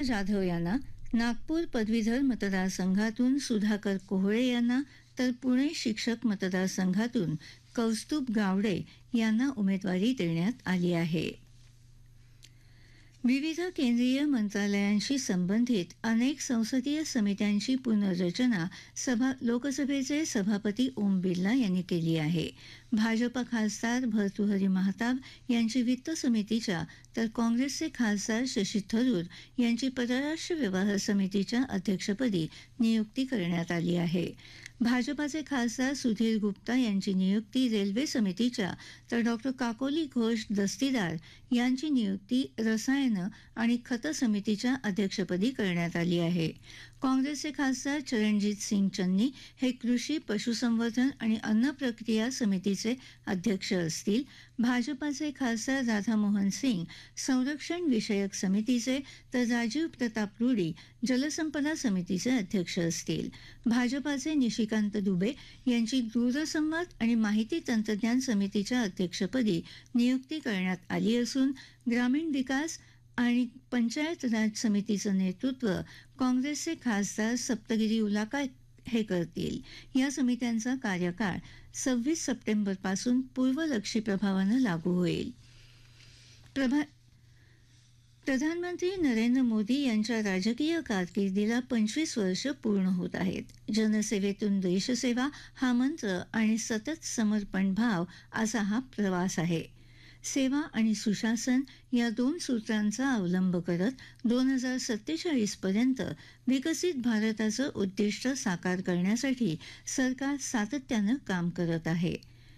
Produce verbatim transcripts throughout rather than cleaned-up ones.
जाधव यांना, नागपूर पदवीधर मतदारसंघातून सुधाकर कोहळे यांना तर पुणे शिक्षक मतदारसंघातून कौस्तुभ गावडे यांना उमेदवारी देण्यात आली आहे. विविध केंद्रीय मंत्रालयांशी संबंधित अनेक संसदीय समित्यांची पुनर्रचना सभा लोकसभेचे सभापती ओम बिर्ला यांनी केली आहे. भाजपा खासदार भर्तृहरी महताब यांची वित्त समितीच्या तर काँग्रेसचे खासदार शशी थरूर यांची परराष्ट्र व्यवहार समितीच्या अध्यक्षपदी नियुक्ती करण्यात आली आहे. भाजपाचे खासदार सुधीर गुप्ता यांची नियुक्ती रेल्वे समितीच्या तर डॉक्टर काकोली घोष दस्तीदार यांची नियुक्ती रसायनं आणि खतं समितीच्या अध्यक्षपदी करण्यात आली आहे. काँग्रेसचे खासदार चरणजीत सिंग चन्नी हे कृषी, पशुसंवर्धन आणि अन्न प्रक्रिया समितीचे अध्यक्ष असतील. भाजपाचे खासदार राधामोहन सिंग संरक्षण विषयक समितीचे तर राजीव प्रताप रुडी जलसंपदा समितीचे अध्यक्ष असतील. भाजपाचे निशिकांत दुबे यांची दूरसंवाद आणि माहिती तंत्रज्ञान समितीच्या अध्यक्षपदी नियुक्ती करण्यात आली असून ग्रामीण विकास आणि पंचायत राज समितीचं नेतृत्व काँग्रेसचे खासदार सप्तगिरी उलाका हे करतील. या समित्यांचा कार्यकाळ सव्वीस सप्टेंबरपासून पूर्वलक्षी प्रभावानं लागू होईल. प्रभा प्रधानमंत्री नरेंद्र मोदी यांच्या राजकीय कारकिर्दीला पंचवीस वर्ष पूर्ण होत आहेत. जनसेवेतून देशसेवा हा मंत्र आणि सतत समर्पण भाव असा हा प्रवास आहे. सेवा आणि सुशासन या दोन सूत्रांचा अवलंब करत दोन हजार सत्तेचाळीस पर्यंत विकसित भारताचं उद्दिष्ट साकार करण्यासाठी सरकार सातत्यानं काम करत आहे.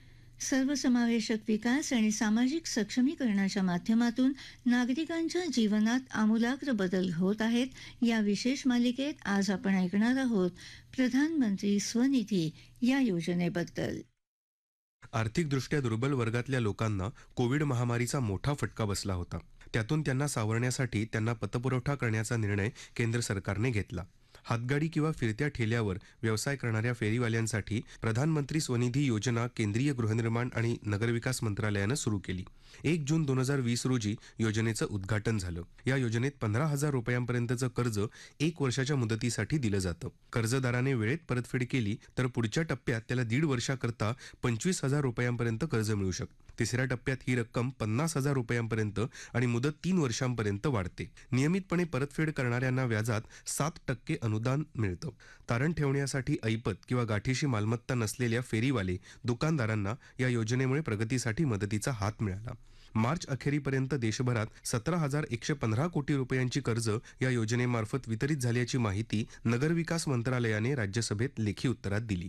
सर्वसमावेशक विकास आणि सामाजिक सक्षमीकरणाच्या माध्यमातून नागरिकांच्या जीवनात आमूलाग्र बदल होत आहेत. या विशेष मालिकेत आज आपण ऐकणार आहोत प्रधानमंत्री स्वनिधी या योजनेबद्दल. आर्थिकदृष्ट्या दुर्बल वर्गातल्या लोकांना कोविड महामारीचा मोठा फटका बसला होता. त्यातून त्यांना सावरण्यासाठी त्यांना पतपुरवठा करण्याचा निर्णय केंद्र सरकारने घेतला. हातगाडी किंवा फिरत्या ठेल्यावर व्यवसाय करणाऱ्या फेरीवाल्यांसाठी प्रधानमंत्री स्वनिधी योजना केंद्रीय गृहनिर्माण आणि नगरविकास मंत्रालयानं सुरू केली. एक जून दोन हजार वीस रोजी योजनेचं उद्घाटन झालं. या योजनेत पंधरा हजार रुपयांपर्यंतचं कर्ज एक वर्षाच्या मुदतीसाठी दिलं जातं. कर्जदाराने वेळेत परतफेड केली तर पुढच्या टप्प्यात त्याला दीड वर्षाकरता पंचवीस हजार रुपयांपर्यंत कर्ज मिळू शकतं. तिसऱ्या टप्प्यात ही रक्कम पन्नास हजार रुपयांपर्यंत आणि मुदत तीन वर्षांपर्यंत वाढते. नियमितपणे परतफेड करणाऱ्यांना व्याजात सात टक्के अनुदान मिळतं. तारण ठेवण्यासाठी ऐपत किंवा गाठीशी मालमत्ता नसलेल्या फेरीवाले दुकानदारांना या योजनेमुळे प्रगतीसाठी मदतीचा हात मिळाला. मार्च अखेरीपर्यंत देशभरात सतरा हजार एकशे पंधरा कोटी रुपयांची कर्ज या योजनेमार्फत वितरित झाल्याची माहिती नगरविकास मंत्रालयाने राज्यसभेत लेखी उत्तरात दिली.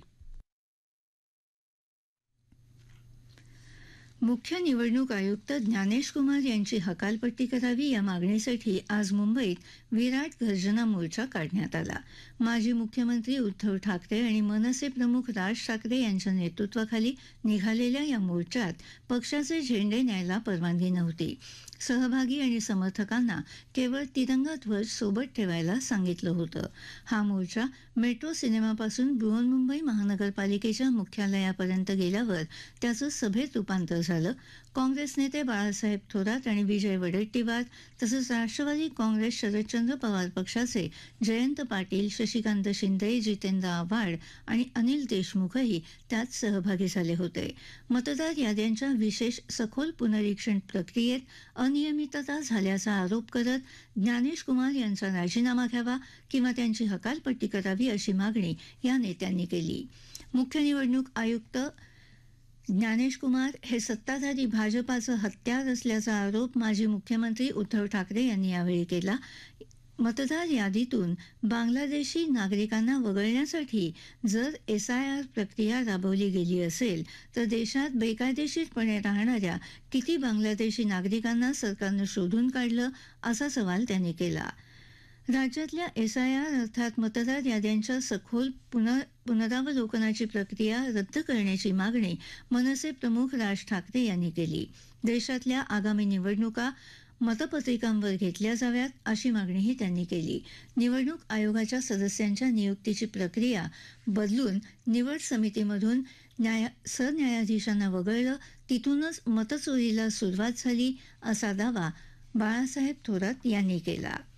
मुख्य निवडणूक आयुक्त ज्ञानेश कुमार यांची हकालपट्टी करावी या मागणीसाठी आज मुंबईत विराट गर्जना मोर्चा काढण्यात आला. माजी मुख्यमंत्री उद्धव ठाकरे आणि मनसे प्रमुख राज ठाकरे यांच्या नेतृत्वाखाली निघालेल्या या मोर्चात पक्षाचे झेंडे न्यायला परवानगी नव्हती. सहभागी आणि समर्थकांना केवळ तिरंगा ध्वज सोबत ठेवायला सांगितलं होतं. हा मोर्चा मेट्रो सिनेमापासून बृहन्मुंबई महानगरपालिकेच्या मुख्यालयापर्यंत गेल्यावर त्याचं सभेत रूपांतर झालं. काँग्रेस नेते बाळासाहेब थोरात आणि विजय वडेट्टीवार तसंच राष्ट्रवादी काँग्रेस शरदचंद्र पवार पक्षाचे जयंत पाटील, शशिकांत शिंदे, जितेंद्र आव्हाड आणि अनिल देशमुखही त्यात सहभागी झाले होते. मतदार याद्यांच्या विशेष सखोल पुनरीक्षण प्रक्रियेत अनियमितता झाल्याचा आरोप करत ज्ञानेश कुमार यांचा राजीनामा घ्यावा किंवा त्यांची हकालपट्टी करावी अशी मागणी या नेत्यांनी केली. मुख्य निवडणूक आयुक्त ज्ञानेश कुमार हे सत्ताधारी भाजपाचं हत्यार असल्याचा आरोप माजी मुख्यमंत्री उद्धव ठाकरे यांनी यावेळी केला. मतदार यादीतून बांगलादेशी नागरिकांना वगळण्यासाठी जर एस आय आर प्रक्रिया राबवली गेली असेल तर देशात बेकायदेशीरपणे राहणाऱ्या किती बांगलादेशी नागरिकांना सरकारनं शोधून काढलं असा सवाल त्यांनी केला. राज्यातल्या एस आय आर अर्थात मतदार याद्यांच्या सखोल पुनर पुनरावलोकनाची प्रक्रिया रद्द करण्याची मागणी मनसे प्रमुख राज ठाकरे यांनी केली. देशातल्या आगामी निवडणुका मतपत्रिकांवर घेतल्या जाव्यात अशी मागणीही त्यांनी केली. निवडणूक आयोगाच्या सदस्यांच्या नियुक्तीची प्रक्रिया बदलून निवड समितीमधून न्याय सरन्यायाधीशांना वगळलं, तिथूनच मतचोरीला सुरुवात झाली असा दावा बाळासाहेब थोरात यांनी केला.